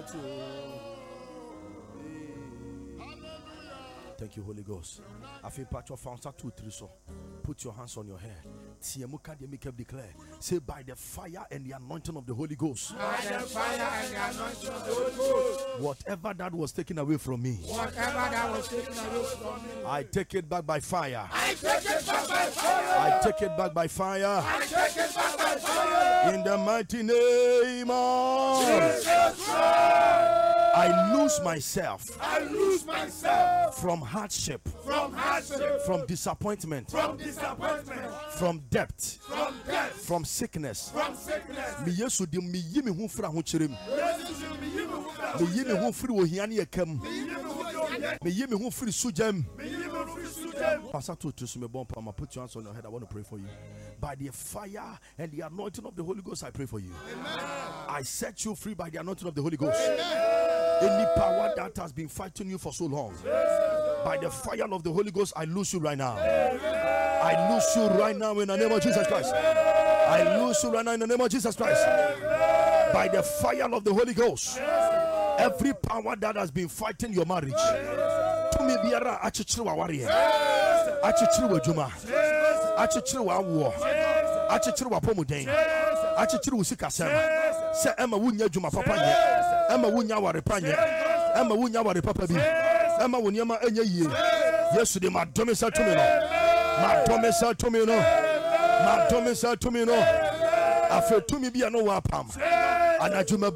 Thank you, Holy Ghost. I feel part of found 2, 3 so. Put your hands on your head. Declare. Say, by the fire and the anointing of the Holy Ghost. By the fire and the anointing of the Holy Ghost. Whatever that was taken away from me. Whatever that was taken away from me. I take it back by fire. I take it back by fire. I take it back by fire. I take it back by fire. In the mighty name of Jesus Christ. I lose myself. I lose myself from hardship. From hardship. From disappointment. From disappointment. From debt. From death. From sickness. From sickness. Me yesu di me yi me hu fra ho kyerem. Me yi me hu firi ohiane yakam. Me yi me hu firi sujam. Pastor to me bomb pama, put your hands on your head. I want to pray for you. By the fire and the anointing of the Holy Ghost, I pray for you. Amen. I set you free by the anointing of the Holy Ghost. Amen. Any power that has been fighting you for so long, by the fire of the Holy Ghost, I lose you right now. I lose you right now in the name of Jesus Christ. I lose you right now in the name of Jesus Christ. By the fire of the Holy Ghost, every power that has been fighting your marriage, to me biara achichiri wa warrior, achichiri wa juma, achichiri wa war, achichiri wa pomuden, achichiri wa sikasem. Se Emma wunya juma papa nye, Emma wunya ware panye, Emma wunya ware papa bi, Emma wunya ma enye ye. Yesu de ma domesa to me no, ma domesa to me no, ma domesa to me no. Afe to me bi ano wa pam, anajuma.